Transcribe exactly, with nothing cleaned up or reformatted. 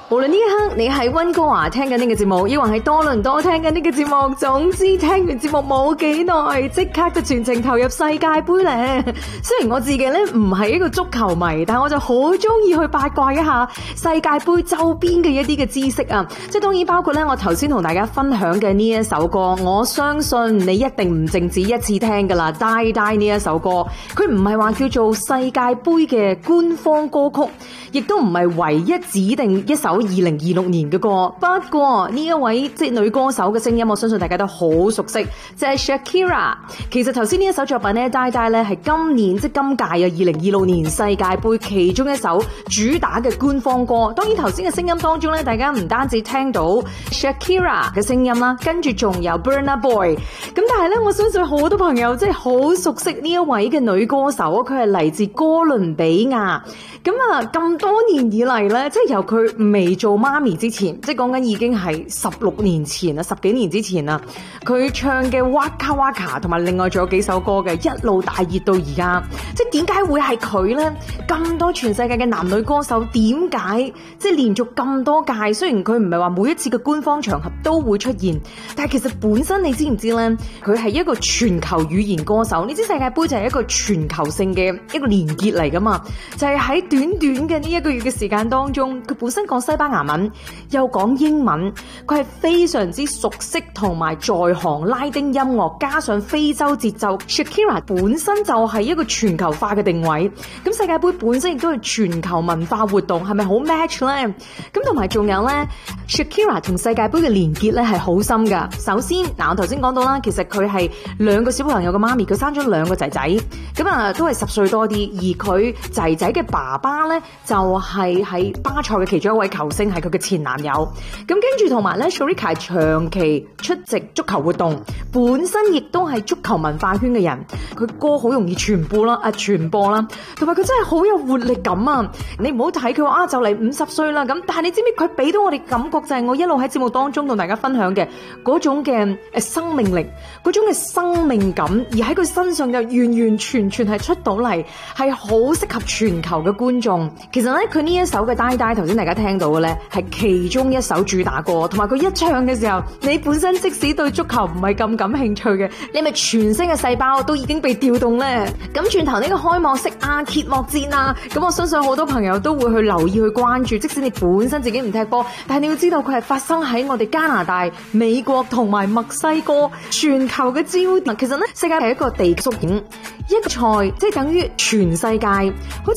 無論呢一刻你喺溫哥華聽緊呢個節目，抑或喺多倫多聽緊呢個節目，總之聽完節目冇幾耐，即刻就全程投入世界盃咧。雖然我自己咧唔係一個足球迷，但係我就好中意去八卦一下世界盃周邊嘅一啲嘅知識啊！即係當然包括咧我頭先同大家分享嘅呢一首歌，我相信你一定唔淨止一次聽噶啦。Die Die 呢一首歌，佢唔係話叫做世界盃嘅官方歌曲，亦都唔係唯一指定一首二零二六年嘅歌。不過呢一位即係女歌手嘅聲音，我相信大家都好熟悉，就係 Shakira。其實頭先呢一首作品咧 Die Die 咧係今年即係今屆啊二零二六年世界盃其中一首主打嘅官方歌。當然頭先嘅聲音當中咧，大家唔單止聽到 Shakira 嘅聲音啦，跟住仲有 Burna Boy。咁但係咧，我相信好多朋友即係好熟悉呢一位嘅女歌手，佢係嚟自哥倫比亞。咁啊，咁多年以嚟咧，即係由佢未做媽咪之前，即係講緊已經係十六年前啦，十幾年之前啦。佢唱嘅 Waka Waka 同埋另外仲有幾首歌嘅，一路大熱到而家。即係點解會係佢呢？咁多全世界嘅男女歌手，點解即係連續咁多屆？雖然佢唔係話每一次嘅官方場合都會出現，但係其實本身你知唔知呢？佢係一個全球語言歌手。你知世界盃就係一個全球性嘅一個連結嚟噶嘛？就係喺短短嘅呢一個月嘅時間當中，佢本身講西班牙文，又講英文，佢係非常之熟悉同埋在行拉丁音樂，加上非洲節奏。Shakira 本身就係一個全球化嘅定位，咁世界盃本身亦都係全球文化活動，係咪好 match 呢？咁同埋仲有呢 Shakira 同世界盃嘅連結咧係好深噶。首先嗱，我頭先講到啦，其實佢係兩個小朋友嘅媽咪，佢生咗兩個仔仔，咁啊都係十歲多啲，而佢仔仔嘅爸爸咧就係喺巴塞嘅其中一位球星，係佢嘅前男友。咁跟住同埋咧 Shakira 長期出席足球活動，本身亦都係足球文化圈嘅人，佢歌好容易傳播啦，啊傳播啦，同埋佢真係好有活力感啊！你唔好睇佢話啊就嚟五十歲啦咁，但係你知唔知佢俾到我哋感覺就係我一路喺節目當中同大家分享嘅嗰種嘅誒生命力，嗰種嘅生命感，而喺佢身上就完完全全係出到嚟，係好適合全球嘅觀眾。其實咧，佢呢一首嘅 Die Die 頭先大家聽到嘅咧，係其中一首主打歌，同埋佢一唱嘅時候，你本身即使對足球唔係咁感興趣嘅，你咪全身嘅細胞都已經被調動咧。咁轉頭呢個開幕式啊、揭幕戰啊，咁我相信好多朋友都會去留意去關注。即使你本身自己唔踢波，但係你要知道佢係發生喺我哋加拿大、美國同埋墨西哥全球嘅焦點。其實咧，世界係一個地縮影，一個賽即係等於全世界，好